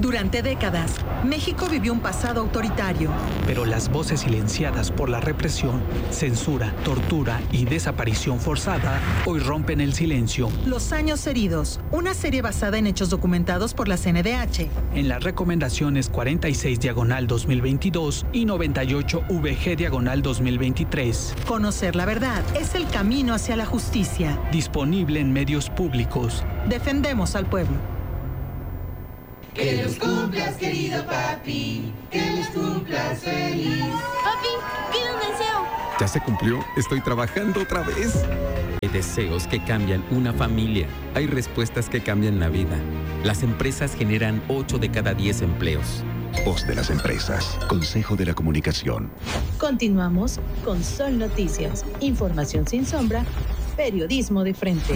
Durante décadas, México vivió un pasado autoritario. Pero las voces silenciadas por la represión, censura, tortura y desaparición forzada hoy rompen el silencio. Los años heridos, una serie basada en hechos documentados por la CNDH. En las recomendaciones 46/2022 y 98/VG/2023. Conocer la verdad es el camino hacia la justicia. Disponible en medios públicos. Defendemos al pueblo. Que los cumplas, querido papi, que los cumplas feliz. Papi, pido un deseo. ¿Ya se cumplió? Estoy trabajando otra vez. Hay deseos que cambian una familia. Hay respuestas que cambian la vida. Las empresas generan 8 de cada 10 empleos. Voz de las empresas. Consejo de la Comunicación. Continuamos con Sol Noticias. Información sin sombra. Periodismo de frente.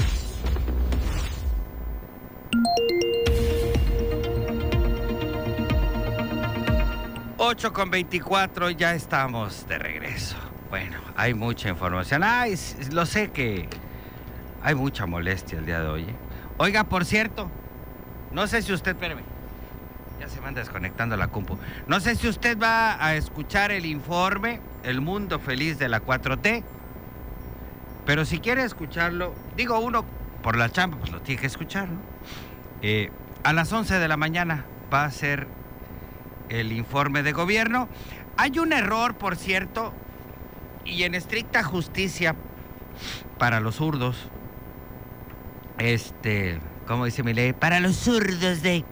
Ocho con 24, ya estamos de regreso. Bueno, hay mucha información. Ay, lo sé que hay mucha molestia el día de hoy. Oiga, por cierto, no sé si usted, espérame, ya se van desconectando la compu. No sé si usted va a escuchar el informe El Mundo Feliz de la 4T, pero si quiere escucharlo, digo, uno por la chamba, pues lo tiene que escuchar, ¿no? A las 11 de la mañana va a ser el informe de gobierno. Hay un error, por cierto, y en estricta justicia para los zurdos, ¿cómo dice mi ley? Para los zurdos de...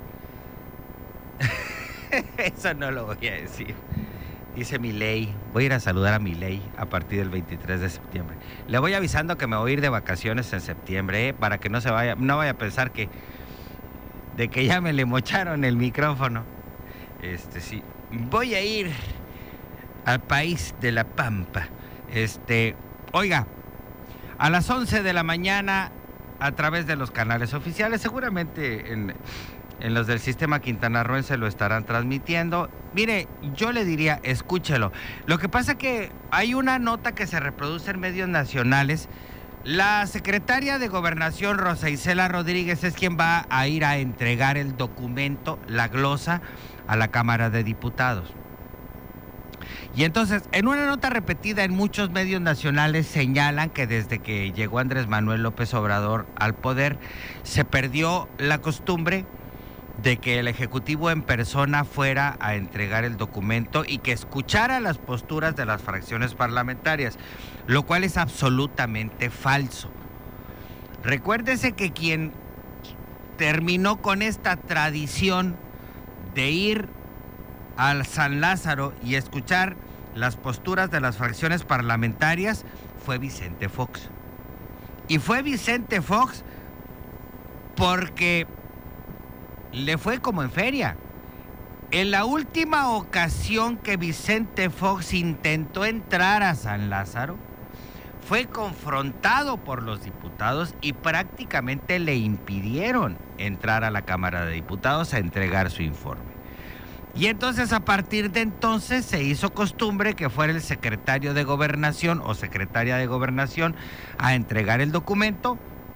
Eso no lo voy a decir. Dice mi ley, voy a ir a saludar a mi ley a partir del 23 de septiembre. Le voy avisando que me voy a ir de vacaciones en septiembre, para que no vaya a pensar que ya me le mocharon el micrófono. Sí, voy a ir al país de la Pampa. Oiga, a las 11 de la mañana, a través de los canales oficiales, seguramente en los del sistema quintanarroense lo estarán transmitiendo. Mire, yo le diría, escúchelo. Lo que pasa que hay una nota que se reproduce en medios nacionales. La secretaria de Gobernación, Rosa Isela Rodríguez, es quien va a ir a entregar el documento, la glosa, a la Cámara de Diputados. Y entonces, en una nota repetida en muchos medios nacionales, señalan que desde que llegó Andrés Manuel López Obrador al poder, se perdió la costumbre de que el Ejecutivo en persona fuera a entregar el documento y que escuchara las posturas de las fracciones parlamentarias, lo cual es absolutamente falso. Recuérdese que quien terminó con esta tradición de ir al San Lázaro y escuchar las posturas de las fracciones parlamentarias fue Vicente Fox. Y fue Vicente Fox porque le fue como en feria. En la última ocasión que Vicente Fox intentó entrar a San Lázaro, fue confrontado por los diputados y prácticamente le impidieron entrar a la Cámara de Diputados a entregar su informe. Y entonces, a partir de entonces, se hizo costumbre que fuera el secretario de Gobernación o secretaria de Gobernación a entregar el documento.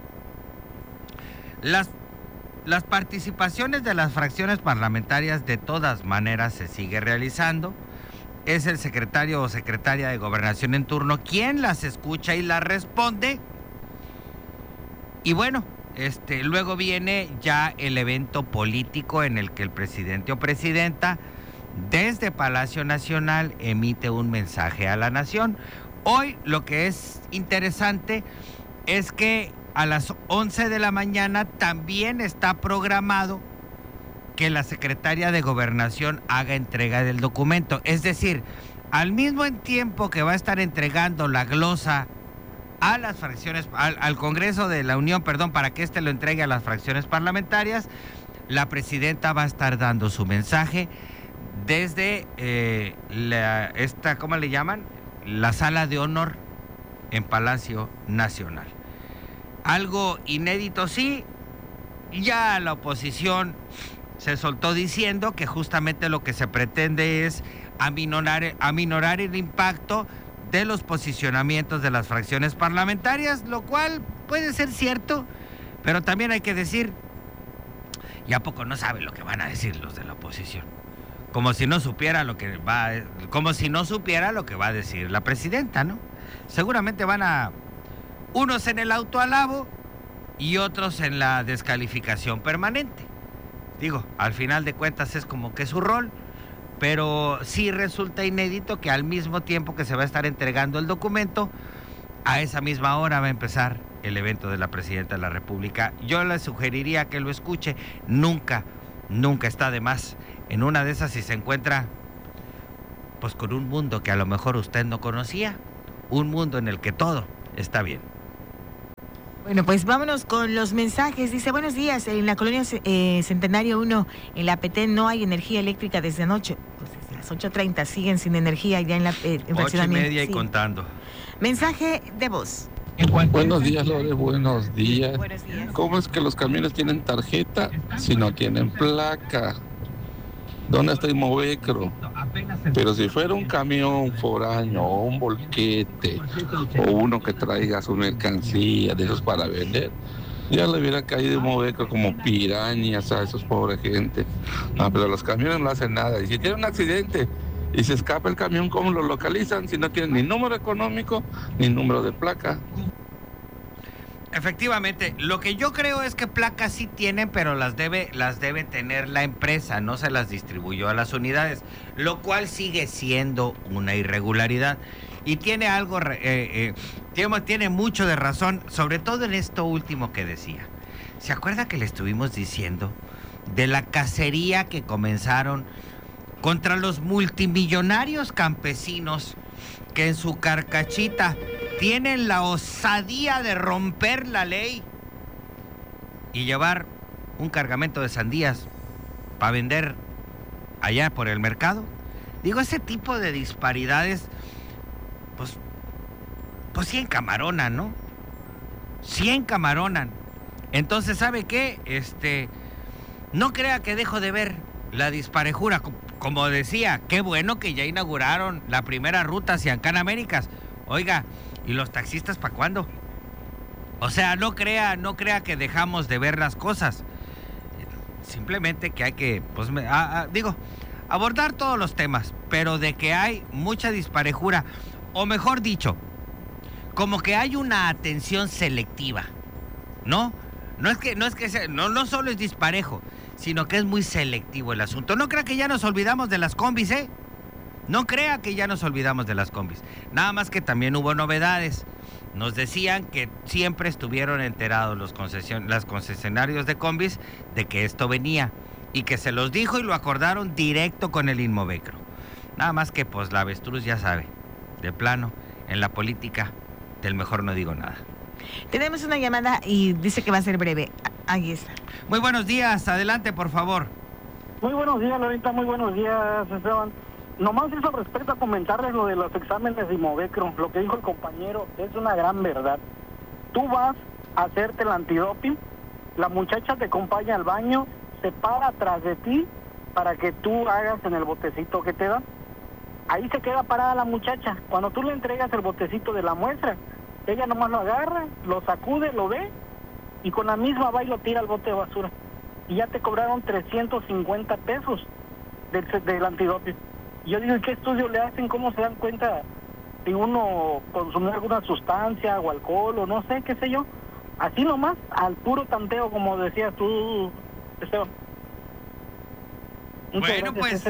Las participaciones de las fracciones parlamentarias de todas maneras se sigue realizando. Es el secretario o secretaria de Gobernación en turno quien las escucha y las responde. Y bueno, luego viene ya el evento político en el que el presidente o presidenta desde Palacio Nacional emite un mensaje a la nación. Hoy lo que es interesante es que a las 11 de la mañana también está programado que la secretaria de Gobernación haga entrega del documento. Es decir, al mismo tiempo que va a estar entregando la glosa a las fracciones, al Congreso de la Unión, para que lo entregue a las fracciones parlamentarias, la presidenta va a estar dando su mensaje desde ¿cómo le llaman? La sala de honor en Palacio Nacional. Algo inédito, sí. Ya la oposición se soltó diciendo que justamente lo que se pretende es aminorar el impacto de los posicionamientos de las fracciones parlamentarias, lo cual puede ser cierto, pero también hay que decir ¿Y a poco no sabe lo que van a decir los de la oposición? Como si no supiera lo que va a decir la presidenta, ¿no? Seguramente van a unos en el autoalabo y otros en la descalificación permanente. Digo, al final de cuentas es como que su rol, pero sí resulta inédito que al mismo tiempo que se va a estar entregando el documento, a esa misma hora va a empezar el evento de la Presidenta de la República. Yo le sugeriría que lo escuche. Nunca está de más. En una de esas, si se encuentra pues con un mundo que a lo mejor usted no conocía, un mundo en el que todo está bien. Bueno, pues vámonos con los mensajes. Dice, buenos días, en la colonia Centenario 1, en la Petén, no hay energía eléctrica desde anoche. Pues desde las 8:30 siguen sin energía ya en la 8:30 y contando. Mensaje de voz. Buenos días, Lore, buenos días. Buenos días. ¿Cómo es que los camiones tienen tarjeta si no tienen placa? ¿Dónde está el Movecro? Pero si fuera un camión foráneo o un volquete o uno que traiga su mercancía de esos para vender, ya le hubiera caído un Movecro como pirañas a esos pobres gente. No, pero los camiones no hacen nada. Y si tienen un accidente y se escapa el camión, ¿cómo lo localizan si no tienen ni número económico ni número de placa? Efectivamente, lo que yo creo es que placas sí tienen, pero las debe tener la empresa, no se las distribuyó a las unidades, lo cual sigue siendo una irregularidad. Y tiene algo, tiene mucho de razón, sobre todo en esto último que decía. ¿Se acuerda que le estuvimos diciendo de la cacería que comenzaron contra los multimillonarios campesinos que en su carcachita tienen la osadía de romper la ley y llevar un cargamento de sandías para vender allá por el mercado? Digo, ese tipo de disparidades, pues sí encamaronan, ¿no? Sí encamaronan. Entonces, ¿sabe qué? No crea que dejo de ver la disparejura. Como decía, qué bueno que ya inauguraron la primera ruta hacia Ancán Américas. Oiga, ¿y los taxistas para cuándo? O sea, no crea que dejamos de ver las cosas. Simplemente que hay que, abordar todos los temas, pero de que hay mucha disparejura, o mejor dicho, como que hay una atención selectiva, ¿no? No solo es disparejo, sino que es muy selectivo el asunto. No crea que ya nos olvidamos de las combis, ¿eh? No crea que ya nos olvidamos de las combis. Nada más que también hubo novedades. Nos decían que siempre estuvieron enterados los concesionarios de combis de que esto venía y que se los dijo y lo acordaron directo con el Inmovecro. Nada más que pues la avestruz ya sabe, de plano, en la política del mejor no digo nada. Tenemos una llamada y dice que va a ser breve. Ahí está. Muy buenos días, adelante por favor. Muy buenos días, Lorita, muy buenos días, Esteban. Nomás eso respecto a comentarles lo de los exámenes de Inmovecro, lo que dijo el compañero, es una gran verdad. Tú vas a hacerte el antidoping, la muchacha te acompaña al baño, se para atrás de ti para que tú hagas en el botecito que te dan. Ahí se queda parada la muchacha. Cuando tú le entregas el botecito de la muestra, ella nomás lo agarra, lo sacude, lo ve y con la misma va y lo tira al bote de basura. Y ya te cobraron 350 pesos del antidoping. Y yo digo, ¿qué estudio le hacen? ¿Cómo se dan cuenta si uno consumió alguna sustancia o alcohol o no sé, qué sé yo? Así nomás, al puro tanteo, como decías tú, Esteban. Bueno, pues,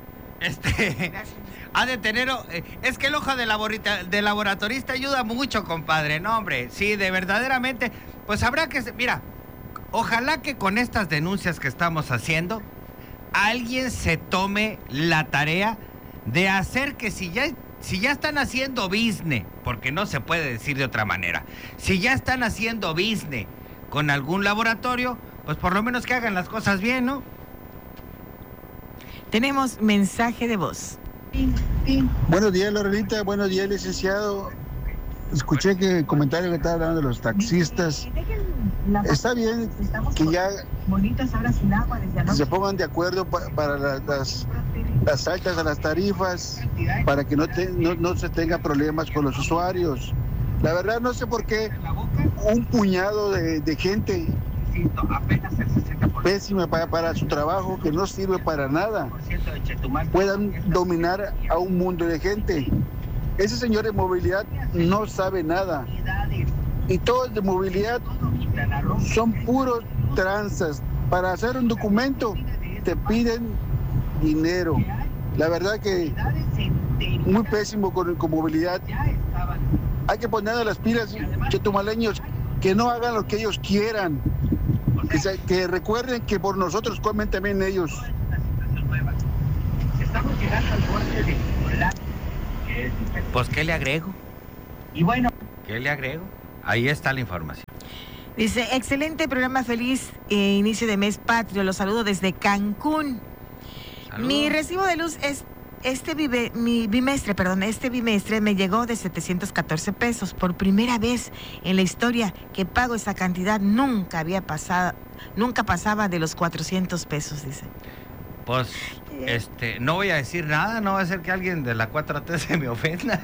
ha de tener... es que el ojo de laboratorista ayuda mucho, compadre. No, hombre, sí, de verdaderamente... Pues habrá que... Mira, ojalá que con estas denuncias que estamos haciendo, alguien se tome la tarea de hacer que si ya están haciendo business, porque no se puede decir de otra manera, si ya están haciendo business con algún laboratorio, pues por lo menos que hagan las cosas bien, ¿no? Tenemos mensaje de voz. Buenos días, Lorelita. Buenos días, licenciado. Escuché que el comentario que estaba hablando de los taxistas. Está bien que ya se pongan de acuerdo para las altas a las tarifas, para que no se tenga problemas con los usuarios. La verdad no sé por qué un puñado de gente pésima para su trabajo, que no sirve para nada, puedan dominar a un mundo de gente. Ese señor de movilidad no sabe nada. Y todos de movilidad son puros tranzas. Para hacer un documento te piden dinero. La verdad que muy pésimo con movilidad. Hay que poner a las pilas, chetumaleños, que no hagan lo que ellos quieran. Que recuerden que por nosotros comen también ellos. Pues, ¿qué le agrego? ¿Qué le agrego? Ahí está la información. Dice, excelente programa, feliz inicio de mes patrio. Los saludo desde Cancún. Saludos. Mi recibo de luz es este bimestre me llegó de 714 pesos. Por primera vez en la historia que pago esa cantidad, nunca pasaba de los 400 pesos, dice. Pues, no voy a decir nada, no va a ser que alguien de la 4T se me ofenda.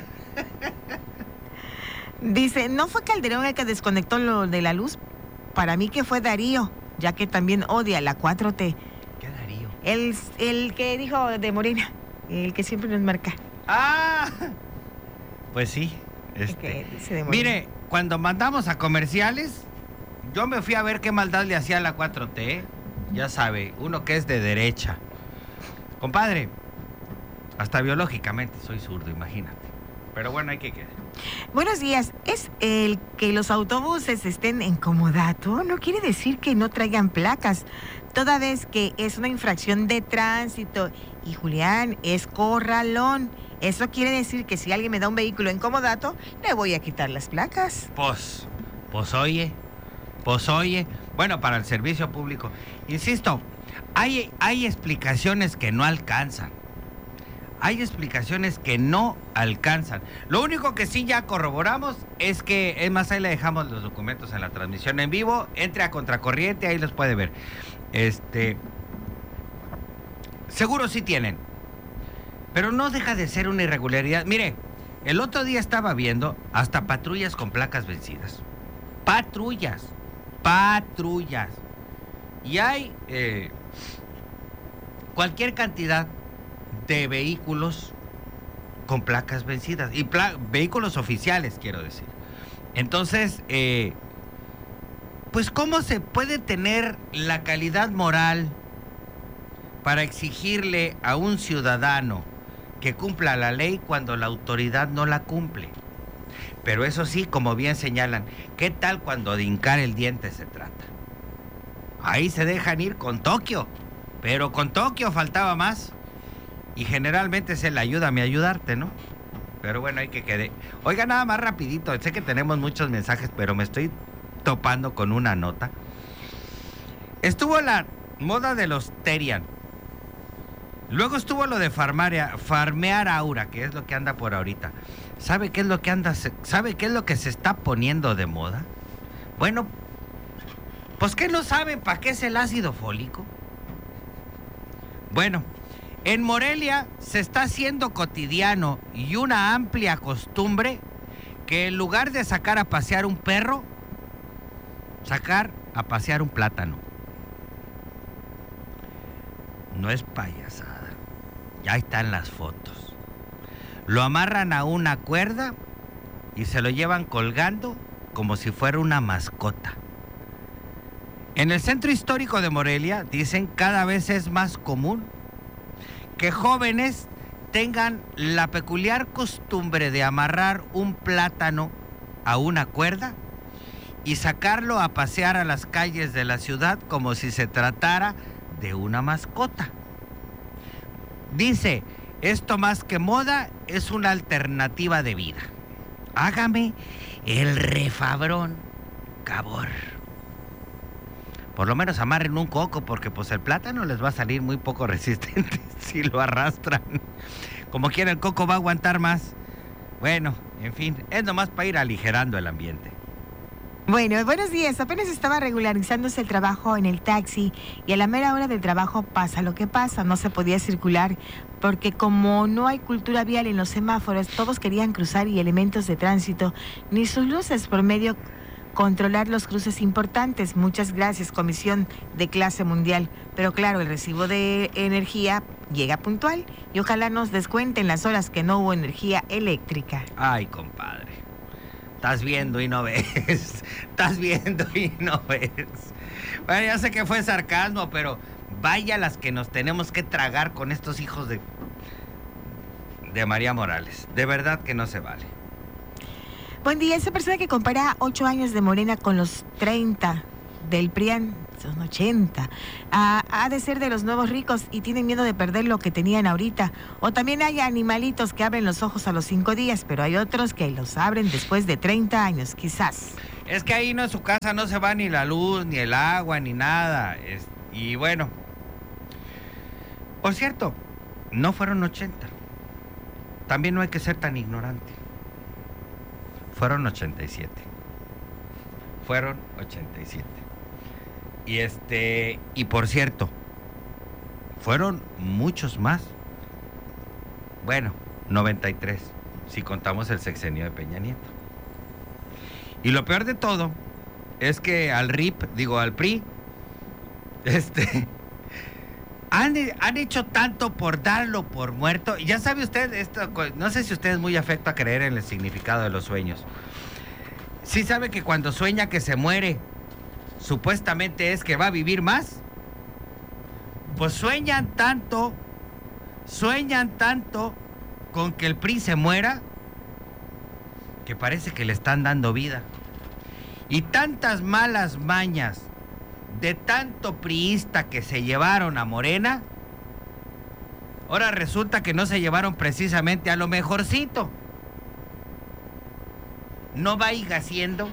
Dice, ¿no fue Calderón el que desconectó lo de la luz? Para mí que fue Darío, ya que también odia la 4T. ¿Qué Darío? El que dijo de Morena, el que siempre nos marca. ¡Ah! Pues sí. Mire, cuando mandamos a comerciales, yo me fui a ver qué maldad le hacía a la 4T. Ya sabe, uno que es de derecha. Compadre, hasta biológicamente soy zurdo, imagínate. Pero bueno, hay que quedar. Buenos días. ¿Es el que los autobuses estén en comodato? No quiere decir que no traigan placas, toda vez que es una infracción de tránsito. Y Julián, es corralón. Eso quiere decir que si alguien me da un vehículo en comodato, le voy a quitar las placas. Pues oye. Bueno, para el servicio público. Insisto, hay explicaciones que no alcanzan. Lo único que sí ya corroboramos es que, es más, ahí le dejamos los documentos en la transmisión en vivo. Entre a Contracorriente, ahí los puede ver. Seguro sí tienen, pero no deja de ser una irregularidad. Mire, el otro día estaba viendo hasta patrullas con placas vencidas. Patrullas. Y hay cualquier cantidad de vehículos con placas vencidas y vehículos oficiales, quiero decir. Entonces, pues ¿cómo se puede tener la calidad moral para exigirle a un ciudadano que cumpla la ley cuando la autoridad no la cumple? Pero eso sí, como bien señalan, ¿qué tal cuando de hincar el diente se trata? Ahí se dejan ir con Tokio, pero con Tokio faltaba más. Y generalmente es el ayúdame a ayudarte, ¿no? Pero bueno, hay que quede. Oiga, nada más rapidito, sé que tenemos muchos mensajes, pero me estoy topando con una nota. Estuvo la moda de los Terian. Luego estuvo lo de farmear aura, que es lo que anda por ahorita. ¿Sabe qué es lo que se está poniendo de moda? Bueno, pues ¿qué no saben para qué es el ácido fólico? Bueno, en Morelia se está haciendo cotidiano y una amplia costumbre que en lugar de sacar a pasear un perro, sacar a pasear un plátano. No es payasada. Ya están las fotos. Lo amarran a una cuerda y se lo llevan colgando como si fuera una mascota. En el centro histórico de Morelia, dicen, cada vez es más común que jóvenes tengan la peculiar costumbre de amarrar un plátano a una cuerda y sacarlo a pasear a las calles de la ciudad como si se tratara de una mascota. Dice, esto más que moda es una alternativa de vida. Hágame el refabrón, cabor. Por lo menos amarren un coco, porque pues el plátano les va a salir muy poco resistente si lo arrastran. Como quiera, el coco va a aguantar más. Bueno, en fin, es nomás para ir aligerando el ambiente. Bueno, buenos días. Apenas estaba regularizándose el trabajo en el taxi y a la mera hora del trabajo pasa lo que pasa. No se podía circular porque como no hay cultura vial en los semáforos, todos querían cruzar y elementos de tránsito, ni sus luces por medio controlar los cruces importantes. Muchas gracias, Comisión de Clase Mundial. Pero claro, el recibo de energía llega puntual y ojalá nos descuenten las horas que no hubo energía eléctrica. Ay, compadre. Estás viendo y no ves. Estás viendo y no ves. Bueno, ya sé que fue sarcasmo, pero vaya las que nos tenemos que tragar con estos hijos de María Morales. De verdad que no se vale. Buen día. Esa persona que compara 8 años de Morena con los 30 del PRIAN, son 80, ha de ser de los nuevos ricos y tienen miedo de perder lo que tenían ahorita. O también hay animalitos que abren los ojos a los 5 días, pero hay otros que los abren después de 30 años, quizás. Es que ahí no, en su casa no se va ni la luz, ni el agua, ni nada. Y bueno, por cierto, no fueron 80. También no hay que ser tan ignorante. Fueron 87. Fueron 87. Y por cierto, fueron muchos más. Bueno, 93, si contamos el sexenio de Peña Nieto. Y lo peor de todo es que al PRI, han hecho tanto por darlo por muerto. Y ya sabe usted, no sé si usted es muy afecto a creer en el significado de los sueños. Sí sabe que cuando sueña que se muere, supuestamente es que va a vivir más. Pues sueñan tanto con que el PRI se muera, que parece que le están dando vida. Y tantas malas mañas de tanto priista que se llevaron a Morena, ahora resulta que no se llevaron precisamente a lo mejorcito. No vaya siendo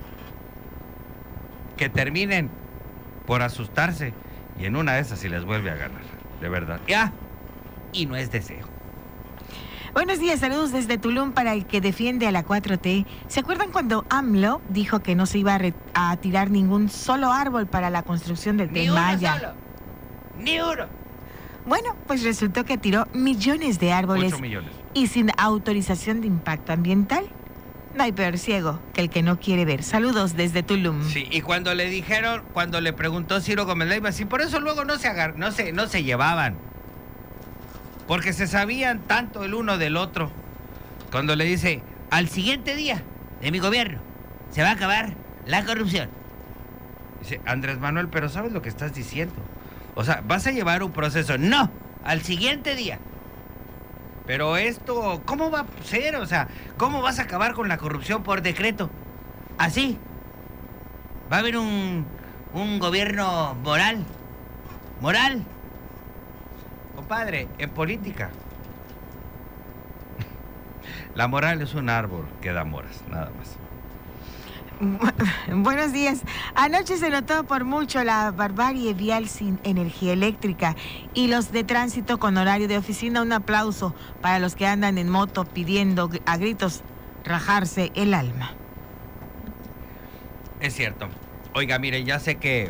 que terminen por asustarse y en una de esas sí les vuelve a ganar, de verdad. Y no es deseo. Buenos días, saludos desde Tulum para el que defiende a la 4T. ¿Se acuerdan cuando AMLO dijo que no se iba a tirar ningún solo árbol para la construcción del Tren Maya? Solo. Ni uno. Bueno, pues resultó que tiró millones de árboles. 8 millones. Y sin autorización de impacto ambiental. No hay peor ciego que el que no quiere ver. Saludos desde Tulum. Sí, y cuando le preguntó Ciro Gómez Leiva, sí, por eso luego no se llevaban. Porque se sabían tanto el uno del otro. Cuando le dice, al siguiente día de mi gobierno se va a acabar la corrupción. Dice, Andrés Manuel, pero ¿sabes lo que estás diciendo? O sea, vas a llevar un proceso. No, al siguiente día. Pero esto, ¿cómo va a ser? O sea, ¿cómo vas a acabar con la corrupción por decreto? Así. Va a haber un gobierno moral. Moral. Compadre, en política, la moral es un árbol que da moras, nada más. Buenos días. Anoche se notó por mucho la barbarie vial sin energía eléctrica y los de tránsito con horario de oficina. Un aplauso para los que andan en moto pidiendo a gritos rajarse el alma. Es cierto. Oiga, mire, ya sé que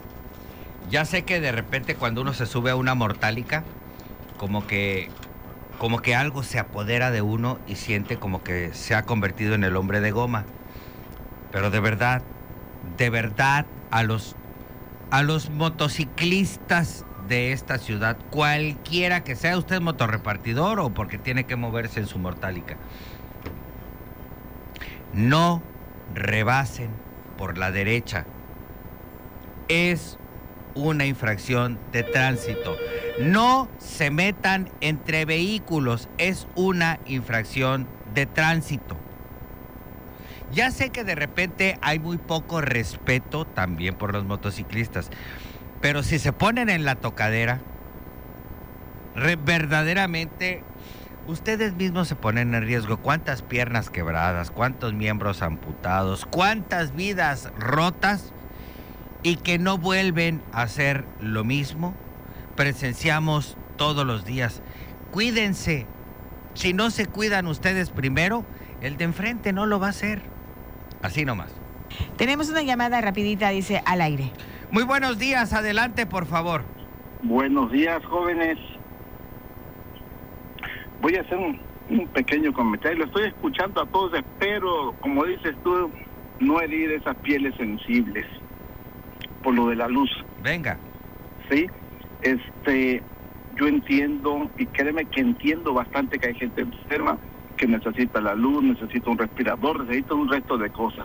de repente cuando uno se sube a una mortálica, como que algo se apodera de uno y siente como que se ha convertido en el hombre de goma. Pero de verdad, a los motociclistas de esta ciudad, cualquiera que sea, usted motorrepartidor o porque tiene que moverse en su mortálica, no rebasen por la derecha. Es una infracción de tránsito. No se metan entre vehículos, es una infracción de tránsito. Ya sé que de repente hay muy poco respeto también por los motociclistas, pero si se ponen en la tocadera, verdaderamente ustedes mismos se ponen en riesgo. ¿Cuántas piernas quebradas? ¿Cuántos miembros amputados? ¿Cuántas vidas rotas? Y que no vuelven a hacer lo mismo. Presenciamos todos los días. Cuídense. Si no se cuidan ustedes primero, el de enfrente no lo va a hacer. Así nomás. Tenemos una llamada rapidita, dice, al aire. Muy buenos días, adelante, por favor. Buenos días, jóvenes. Voy a hacer un pequeño comentario. Lo estoy escuchando a todos, pero como dices tú, no herir esas pieles sensibles por lo de la luz. Venga. Sí, yo entiendo, y créeme que entiendo bastante que hay gente enferma que necesita la luz, necesita un respirador, necesita un resto de cosas.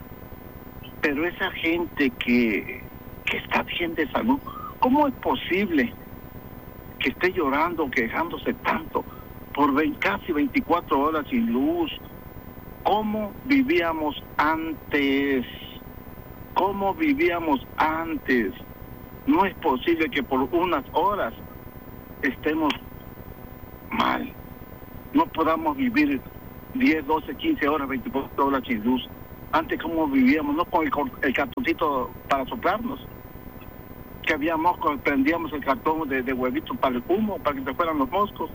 Pero esa gente que está bien de salud, ¿cómo es posible que esté llorando, quejándose tanto por casi 24 horas sin luz? ¿Cómo vivíamos antes? ¿Cómo vivíamos antes? No es posible que por unas horas estemos mal. No podamos vivir 10, 12, 15 horas, 24 horas sin luz. Antes, ¿cómo vivíamos? No con el cartoncito para soplarnos. Que había moscos, prendíamos el cartón de huevitos para el humo, para que se fueran los moscos.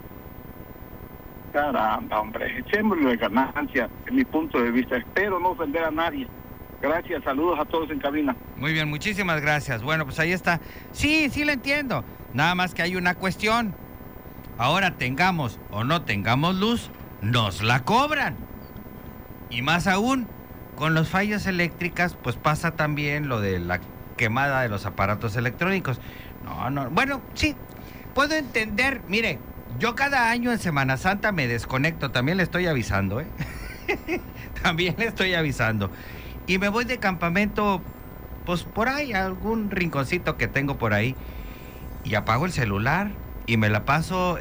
Caramba, hombre, echémosle de ganancia, en mi punto de vista. Espero no ofender a nadie. Gracias, saludos a todos en cabina. Muy bien, muchísimas gracias. Bueno, pues ahí está. Sí, lo entiendo. Nada más que hay una cuestión. Ahora tengamos o no tengamos luz, nos la cobran. Y más aún, con los fallas eléctricas, pues pasa también lo de la quemada de los aparatos electrónicos. No, bueno, sí, puedo entender. Mire, yo cada año en Semana Santa me desconecto, también le estoy avisando, También le estoy avisando. Y me voy de campamento, pues por ahí, a algún rinconcito que tengo por ahí, y apago el celular y me la paso,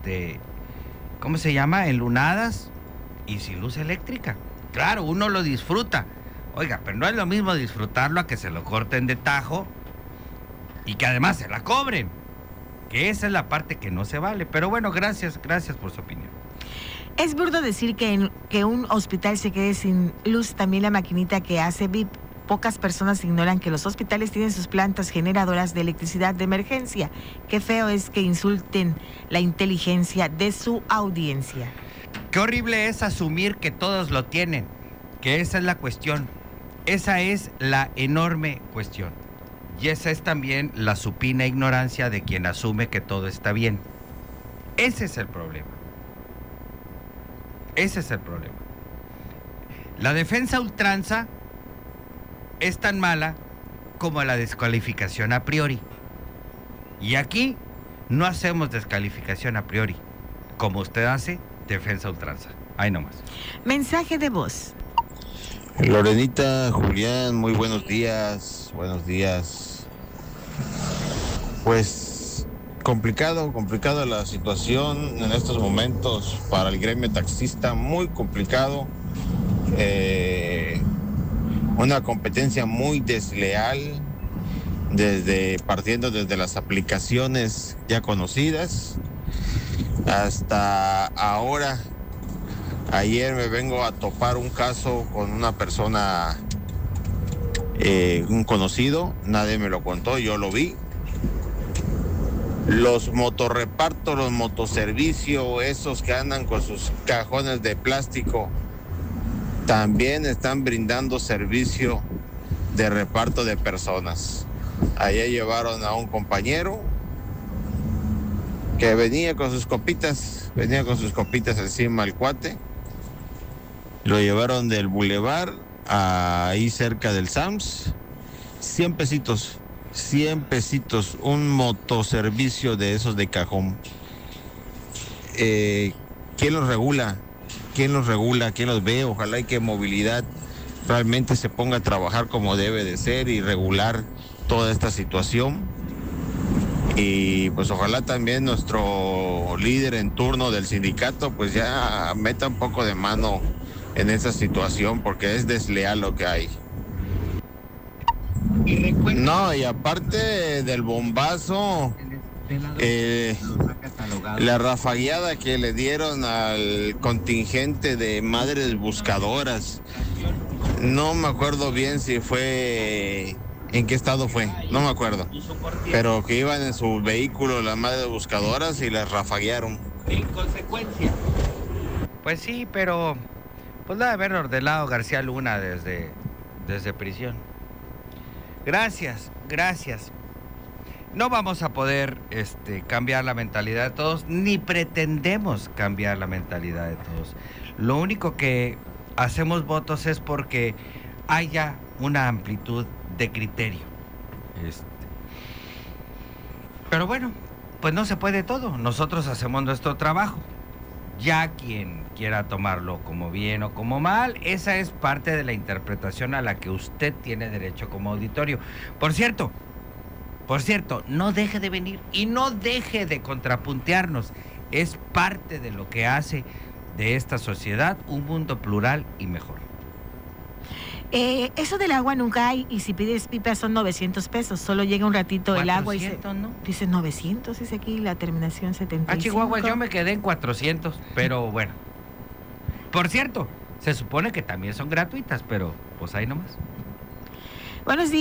¿cómo se llama? Enlunadas y sin luz eléctrica. Claro, uno lo disfruta. Oiga, pero no es lo mismo disfrutarlo a que se lo corten de tajo y que además se la cobren. Que esa es la parte que no se vale. Pero bueno, gracias por su opinión. Es burdo decir que un hospital se quede sin luz. También la maquinita que hace VIP. Pocas personas ignoran que los hospitales tienen sus plantas generadoras de electricidad de emergencia. Qué feo es que insulten la inteligencia de su audiencia. Qué horrible es asumir que todos lo tienen, que esa es la cuestión. Esa es la enorme cuestión. Y esa es también la supina ignorancia de quien asume que todo está bien. Ese es el problema. Ese es el problema. La defensa a ultranza es tan mala como la descalificación a priori. Y aquí no hacemos descalificación a priori. Como usted hace, defensa a ultranza. Ahí nomás. Mensaje de voz. Lorenita, Julián, muy buenos días. Buenos días. Pues complicado la situación en estos momentos para el gremio taxista, muy complicado. Una competencia muy desleal, partiendo desde las aplicaciones ya conocidas hasta ahora. Ayer me vengo a topar un caso con una persona, un conocido, nadie me lo contó, yo lo vi. Los motorrepartos, los motoservicios, esos que andan con sus cajones de plástico, también están brindando servicio de reparto de personas. Ayer llevaron a un compañero que venía con sus copitas encima al cuate. Lo llevaron del bulevar ahí cerca del Sams. 100 pesitos, un motoservicio de esos de cajón. ¿Quién los regula? ¿Quién los ve? Ojalá y que movilidad realmente se ponga a trabajar como debe de ser y regular toda esta situación. Y pues ojalá también nuestro líder en turno del sindicato pues ya meta un poco de mano en esa situación, porque es desleal lo que hay. No, y aparte del bombazo, la rafagueada que le dieron al contingente de madres buscadoras, no me acuerdo bien si fue, en qué estado fue, no me acuerdo, pero que iban en su vehículo las madres buscadoras y las rafaguearon. En consecuencia. Pues sí, pero pues la de haber ordenado García Luna desde prisión. Gracias. No vamos a poder cambiar la mentalidad de todos, ni pretendemos cambiar la mentalidad de todos. Lo único que hacemos votos es porque haya una amplitud de criterio. Pero bueno, pues no se puede todo. Nosotros hacemos nuestro trabajo. Ya quien quiera tomarlo como bien o como mal, esa es parte de la interpretación a la que usted tiene derecho como auditorio. Por cierto, no deje de venir y no deje de contrapuntearnos. Es parte de lo que hace de esta sociedad un mundo plural y mejor. Eso del agua nunca hay, y si pides pipa son 900 pesos, solo llega un ratito el agua y ¿no? Dice 900, dice aquí la terminación 75. Ah, Chihuahua, yo me quedé en 400, pero bueno. Por cierto, se supone que también son gratuitas, pero pues ahí nomás. Buenos días.